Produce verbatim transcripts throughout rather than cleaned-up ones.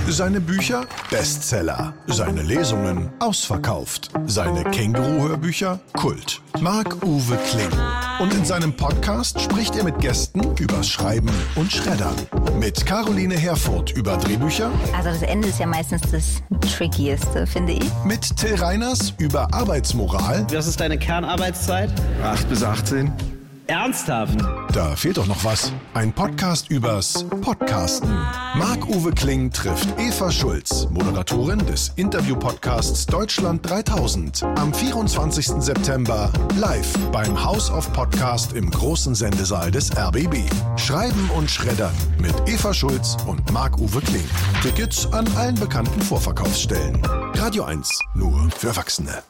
Seine Bücher Bestseller, seine Lesungen ausverkauft, seine Känguru-Hörbücher Kult. Marc-Uwe Kling. Und in seinem Podcast spricht er mit Gästen übers Schreiben und Schreddern. Mit Caroline Herfurth über Drehbücher. Also das Ende ist ja meistens das Trickieste, finde ich. Mit Till Reiners über Arbeitsmoral. Was ist deine Kernarbeitszeit? acht bis achtzehn. Ernsthaft? Da fehlt doch noch was. Ein Podcast übers Podcasten. Marc-Uwe Kling trifft Eva Schulz, Moderatorin des Interview-Podcasts Deutschland dreitausend. Am vierundzwanzigsten September live beim House of Podcast im großen Sendesaal des R B B. Schreiben und Schreddern mit Eva Schulz und Marc-Uwe Kling. Tickets an allen bekannten Vorverkaufsstellen. Radio eins, nur für Erwachsene.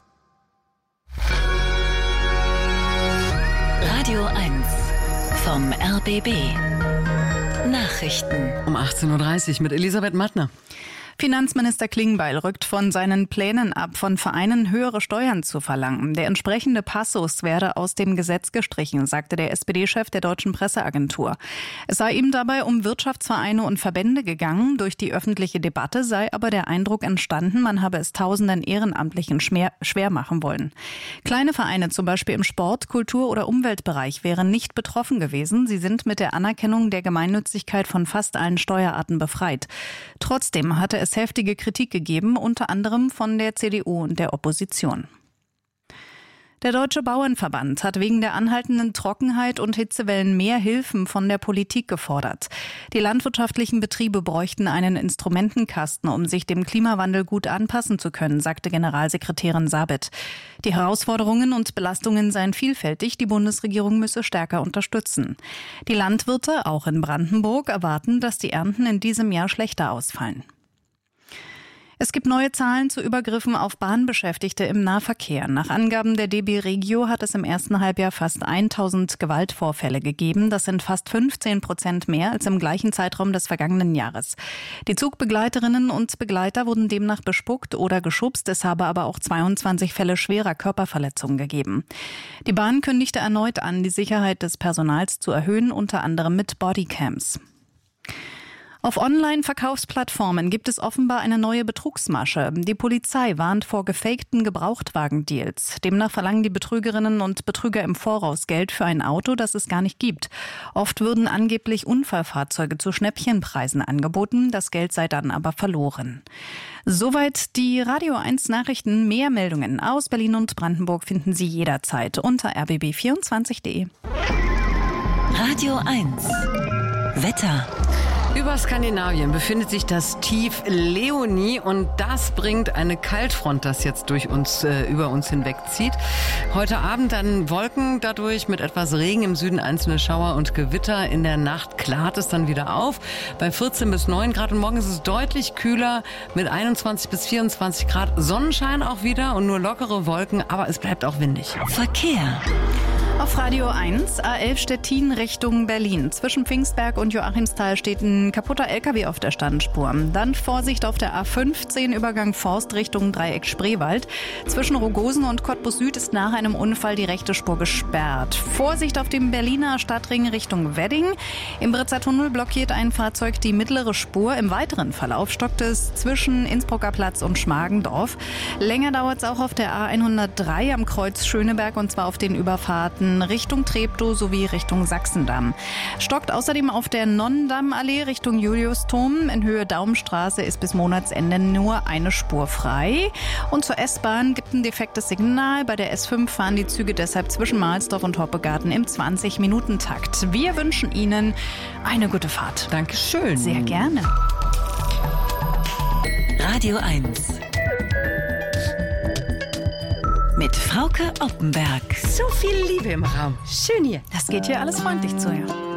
Radio eins vom R B B. Nachrichten. Um achtzehn Uhr dreißig mit Elisabeth Mattner. Finanzminister Klingbeil rückt von seinen Plänen ab, von Vereinen höhere Steuern zu verlangen. Der entsprechende Passus werde aus dem Gesetz gestrichen, sagte der S P D-Chef der Deutschen Presseagentur. Es sei ihm dabei um Wirtschaftsvereine und Verbände gegangen. Durch die öffentliche Debatte sei aber der Eindruck entstanden, man habe es tausenden Ehrenamtlichen schwer machen wollen. Kleine Vereine, zum Beispiel im Sport-, Kultur- oder Umweltbereich, wären nicht betroffen gewesen. Sie sind mit der Anerkennung der Gemeinnützigkeit von fast allen Steuerarten befreit. Trotzdem hatte es heftige Kritik gegeben, unter anderem von der C D U und der Opposition. Der Deutsche Bauernverband hat wegen der anhaltenden Trockenheit und Hitzewellen mehr Hilfen von der Politik gefordert. Die landwirtschaftlichen Betriebe bräuchten einen Instrumentenkasten, um sich dem Klimawandel gut anpassen zu können, sagte Generalsekretärin Sabit. Die Herausforderungen und Belastungen seien vielfältig, die Bundesregierung müsse stärker unterstützen. Die Landwirte, auch in Brandenburg, erwarten, dass die Ernten in diesem Jahr schlechter ausfallen. Es gibt neue Zahlen zu Übergriffen auf Bahnbeschäftigte im Nahverkehr. Nach Angaben der D B Regio hat es im ersten Halbjahr fast tausend Gewaltvorfälle gegeben. Das sind fast fünfzehn Prozent mehr als im gleichen Zeitraum des vergangenen Jahres. Die Zugbegleiterinnen und Begleiter wurden demnach bespuckt oder geschubst. Es habe aber auch zweiundzwanzig Fälle schwerer Körperverletzungen gegeben. Die Bahn kündigte erneut an, die Sicherheit des Personals zu erhöhen, unter anderem mit Bodycams. Auf Online-Verkaufsplattformen gibt es offenbar eine neue Betrugsmasche. Die Polizei warnt vor gefakten Gebrauchtwagendeals. Demnach verlangen die Betrügerinnen und Betrüger im Voraus Geld für ein Auto, das es gar nicht gibt. Oft würden angeblich Unfallfahrzeuge zu Schnäppchenpreisen angeboten. Das Geld sei dann aber verloren. Soweit die Radio eins Nachrichten. Mehr Meldungen aus Berlin und Brandenburg finden Sie jederzeit unter r b b vierundzwanzig punkt d e. Radio eins. Wetter. Über Skandinavien befindet sich das Tief Leonie und das bringt eine Kaltfront, das jetzt durch uns, äh, über uns hinwegzieht. Heute Abend dann Wolken dadurch mit etwas Regen im Süden, einzelne Schauer und Gewitter. In der Nacht klart es dann wieder auf bei vierzehn bis neun Grad und morgen ist es deutlich kühler mit einundzwanzig bis vierundzwanzig Grad. Sonnenschein auch wieder und nur lockere Wolken, aber es bleibt auch windig. Verkehr. Auf Radio eins, A elf Stettin Richtung Berlin. Zwischen Pfingstberg und Joachimsthal steht ein kaputter L K W auf der Standspur. Dann Vorsicht auf der A fünfzehn, Übergang Forst Richtung Dreieck Spreewald. Zwischen Rogosen und Cottbus Süd ist nach einem Unfall die rechte Spur gesperrt. Vorsicht auf dem Berliner Stadtring Richtung Wedding. Im Britzer Tunnel blockiert ein Fahrzeug die mittlere Spur. Im weiteren Verlauf stockt es zwischen Innsbrucker Platz und Schmargendorf. Länger dauert es auch auf der A hundertdrei am Kreuz Schöneberg und zwar auf den Überfahrten Richtung Treptow sowie Richtung Sachsendamm. Stockt außerdem auf der Nonnendammallee Richtung Juliusturm. In Höhe Daumenstraße ist bis Monatsende nur eine Spur frei. Und zur S-Bahn gibt ein defektes Signal. Bei der S fünf fahren die Züge deshalb zwischen Mahlsdorf und Hoppegarten im zwanzig-Minuten-Takt. Wir wünschen Ihnen eine gute Fahrt. Dankeschön. Sehr gerne. Radio eins. Mit Frauke Oppenberg. So viel Liebe im Raum. Schön hier. Das geht hier alles freundlich zu, ja.